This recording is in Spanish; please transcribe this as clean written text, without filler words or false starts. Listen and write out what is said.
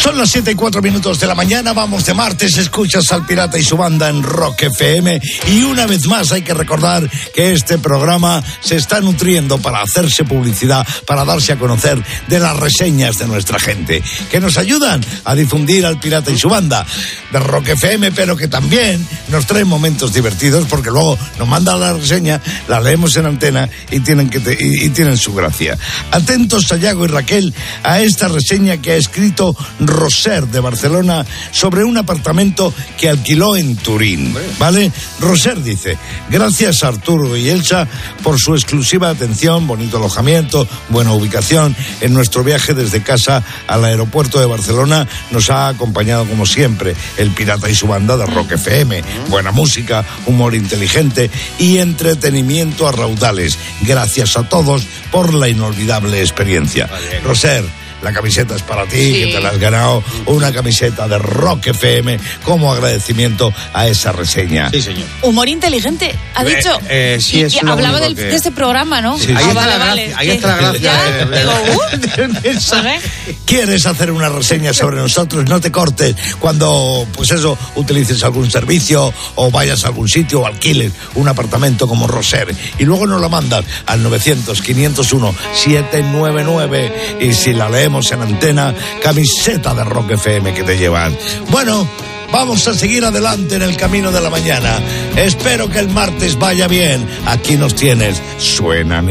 Son las 7:04 de la mañana, vamos de martes, escuchas al Pirata y su banda en Rock FM y una vez más hay que recordar que este programa se está nutriendo para hacerse publicidad, para darse a conocer de las reseñas de nuestra gente, que nos ayudan a difundir al Pirata y su banda de Rock FM, pero que también nos traen momentos divertidos porque luego nos mandan la reseña, la leemos en antena y tienen su gracia. Atentos, Sayago y Raquel, a esta reseña que ha escrito Roser de Barcelona sobre un apartamento que alquiló en Turín, ¿vale? Roser dice: gracias a Arturo y Elsa por su exclusiva atención, bonito alojamiento, buena ubicación. En nuestro viaje desde casa al aeropuerto de Barcelona nos ha acompañado como siempre el Pirata y su banda de Rock FM. Buena música, humor inteligente y entretenimiento a raudales. Gracias a todos por la inolvidable experiencia. Roser, la camiseta es para ti, sí, que te la has ganado, una camiseta de Rock FM como agradecimiento a esa reseña. Sí, señor. Humor inteligente, ha dicho. Sí, es hablaba de este programa, ¿no? Sí. Ahí está la gracia. ¿Quieres hacer una reseña sobre nosotros? No te cortes cuando, utilices algún servicio o vayas a algún sitio o alquiles un apartamento como Roser y luego nos la mandas al 900-501-799 y si la leemos en antena, camiseta de Rock FM que te llevan. Bueno, vamos a seguir adelante en el camino de la mañana. Espero que el martes vaya bien. Aquí nos tienes. Suena mi